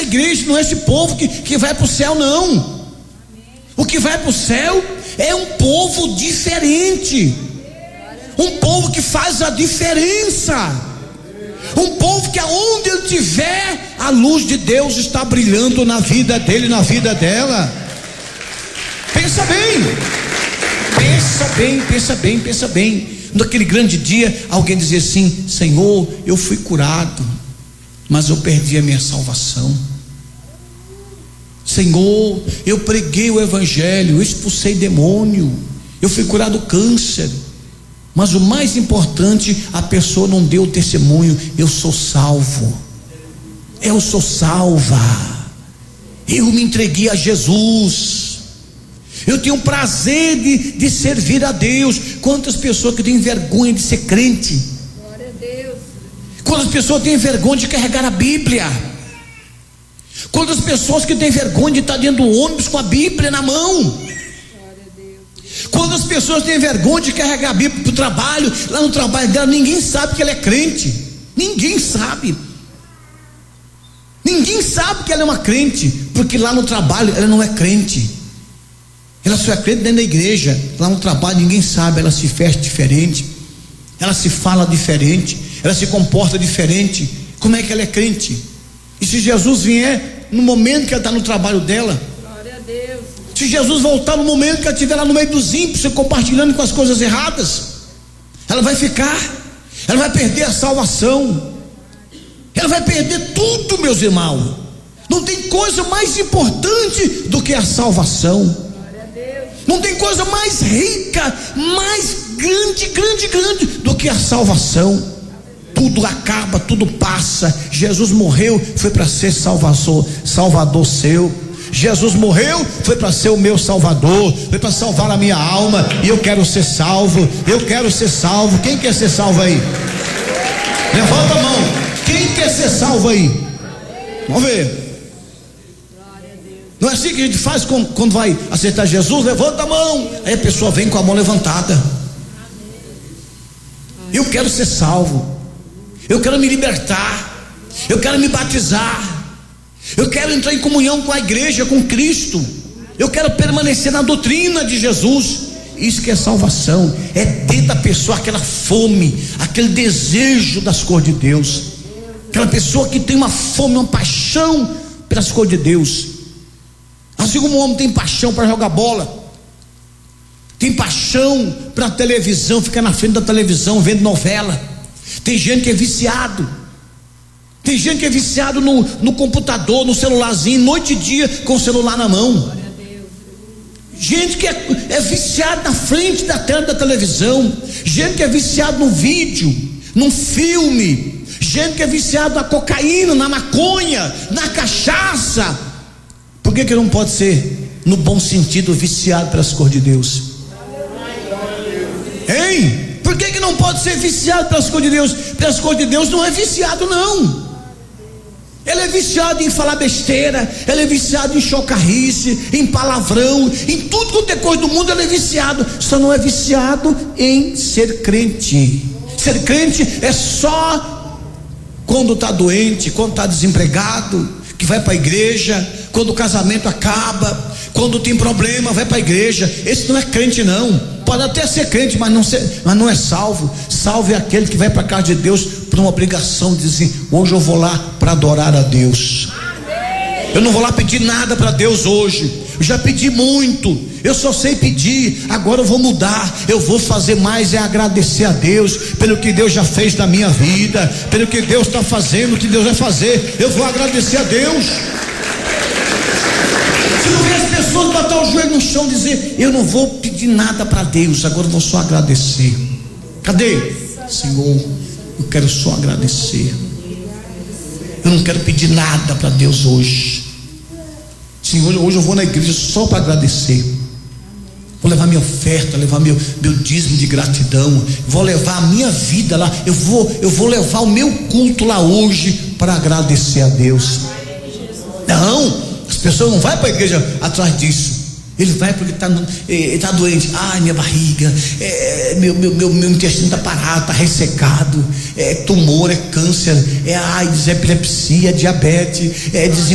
igreja, não é esse povo que vai para o céu, não. O que vai para o céu é um povo diferente, um povo que faz a diferença, um povo que aonde ele estiver, a luz de Deus está brilhando na vida dele, na vida dela. Pensa bem, pensa bem. Naquele grande dia, alguém dizia assim: Senhor, eu fui curado, mas eu perdi a minha salvação. Senhor, eu preguei o evangelho, eu expulsei demônio, eu fui curado do câncer, mas o mais importante, a pessoa não deu testemunho: eu sou salvo, eu sou salva, eu me entreguei a Jesus, eu tenho prazer de servir a Deus. Quantas pessoas que têm vergonha de ser crente? Glória a Deus. Quantas pessoas têm vergonha de carregar a Bíblia? Quantas pessoas que têm vergonha de estar dentro do ônibus com a Bíblia na mão? Glória a Deus. Quantas pessoas têm vergonha de carregar a Bíblia para o trabalho? Lá no trabalho dela ninguém sabe que ela é crente. Ninguém sabe que ela é uma crente, porque lá no trabalho ela não é crente. Ela só é crente dentro da igreja. Lá no trabalho ninguém sabe, ela se veste diferente, ela se fala diferente, ela se comporta diferente. Como é que ela é crente? E se Jesus vier no momento que ela está no trabalho dela, Glória a Deus. se Jesus voltar no momento que ela estiver lá no meio dos ímpios, compartilhando com as coisas erradas, ela vai ela vai perder a salvação, ela vai perder tudo, meus irmãos. Não tem coisa mais importante do que a salvação. Não tem coisa mais rica, mais grande do que a salvação. Tudo acaba, tudo passa. Jesus morreu, foi para ser salvador seu. Jesus morreu, foi para ser o meu salvador, foi para salvar a minha alma. E eu quero ser salvo, Quem quer ser salvo aí? Levanta a mão. Quem quer ser salvo aí? Vamos ver. Não é assim que a gente faz quando vai aceitar Jesus? Levanta a mão, aí a pessoa vem com a mão levantada. Eu quero ser salvo, eu quero me libertar, eu quero me batizar, eu quero entrar em comunhão com a igreja, com Cristo, eu quero permanecer na doutrina de Jesus. Isso que é salvação, é dentro da pessoa aquela fome, aquele desejo das coisas de Deus, aquela pessoa que tem uma fome, uma paixão pelas coisas de Deus. Assim como o homem tem paixão para jogar bola, tem paixão para a televisão, ficar na frente da televisão vendo novela. Tem gente que é viciado, no computador, no celularzinho, noite e dia com o celular na mão. Gente que é viciado na frente da tela da televisão, gente que é viciado no vídeo, num filme, gente que é viciado na cocaína, na maconha, na cachaça. Por que não pode ser, no bom sentido, viciado pelas coisas de Deus? Hein? Por que não pode ser viciado pelas coisas de Deus? Pelas coisas de Deus não é viciado, não. Ele é viciado em falar besteira, ele é viciado em chocarrice, em palavrão, em tudo quanto é coisa do mundo ele é viciado. Só não é viciado em ser crente. Ser crente é só quando está doente, quando está desempregado, que vai para a igreja, quando o casamento acaba, quando tem problema, vai para a igreja. Esse não é crente, não. Pode até ser crente, mas não é salvo. Salvo é aquele que vai para a casa de Deus por uma obrigação, de dizer: hoje eu vou lá para adorar a Deus. Eu não vou lá pedir nada para Deus hoje. Eu já pedi muito, eu só sei pedir. Agora eu vou mudar, eu vou fazer mais, é agradecer a Deus pelo que Deus já fez na minha vida, pelo que Deus está fazendo, o que Deus vai fazer. Eu vou agradecer a Deus. Se não ver as pessoas botar o joelho no chão e dizer: eu não vou pedir nada para Deus, agora eu vou só agradecer. Cadê? Senhor, eu quero só agradecer. Eu não quero pedir nada para Deus hoje. Senhor, hoje eu vou na igreja só para agradecer. Vou levar minha oferta, levar meu dízimo de gratidão. Vou levar a minha vida lá. Eu vou levar o meu culto lá hoje para agradecer a Deus. Não, as pessoas não vão para a igreja atrás disso. Ele vai porque está doente. Ai, minha barriga, meu intestino está parado, está ressecado. É tumor, é câncer, é AIDS, é epilepsia, é diabetes, é